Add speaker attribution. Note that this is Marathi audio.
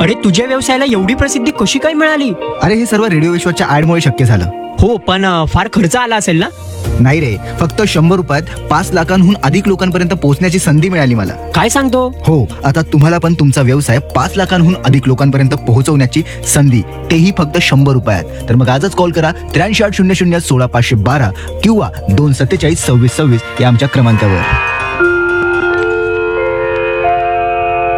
Speaker 1: अरे तुझ्या व्यवसायाला एवढी प्रसिद्धी कशी काय मिळाली?
Speaker 2: अरे हे सर्व रेडिओ विश्वाच्या ऍडमुळे शक्य झालं.
Speaker 1: हो पण फार खर्च आला असेल ना?
Speaker 2: नाही रे, फक्त 100 रुपयात 5 लाखांहून अधिक लोकांपर्यंत पोहोचण्याची संधी मिळाली मला.
Speaker 1: काय सांगतो?
Speaker 2: हो, आता तुम्हाला पण तुमचा व्यवसाय 5 लाखांहून अधिक लोकांपर्यंत पोहोचवण्याची संधी, तेही फक्त 100 रुपयात. तर मग आजच कॉल करा 83 800 16 512 किंवा 247 26 26 या आमच्या क्रमांकावर.